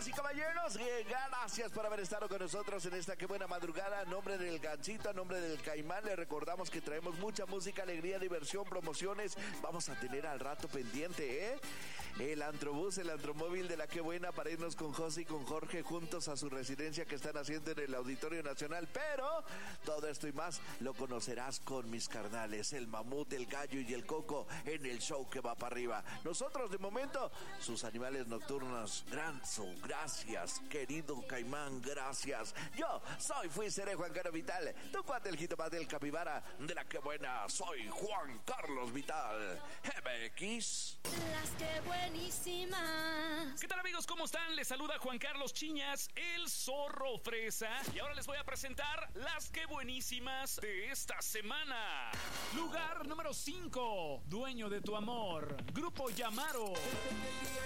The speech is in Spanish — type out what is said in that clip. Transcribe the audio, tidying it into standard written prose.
Damas y caballeros, gracias por haber estado con nosotros en esta Qué Buena Madrugada. A nombre del Gancito, a nombre del Caimán, le recordamos que traemos mucha música, alegría, diversión, promociones. Vamos a tener al rato pendiente, el Antrobús, el Antromóvil de la Qué Buena para irnos con José y con Jorge juntos a su residencia que están haciendo en el Auditorio Nacional. Pero todo esto y más lo conocerás con mis carnales, el Mamut, el Gallo y el Coco, en el show que va para arriba. Nosotros, de momento, sus animales nocturnos. Gracias, querido Caimán, gracias. Yo seré Juan Carlos Vital, tu cuate el jitomate del capibara de la Qué Buena. Soy Juan Carlos Vital, MX. Las Qué Buenísimas. ¿Qué tal, amigos? ¿Cómo están? Les saluda Juan Carlos Chiñas, el Zorro Fresa. Y ahora les voy a presentar las Qué Buenísimas de esta semana. Lugar número 5, Dueño de tu Amor, Grupo Yamaro.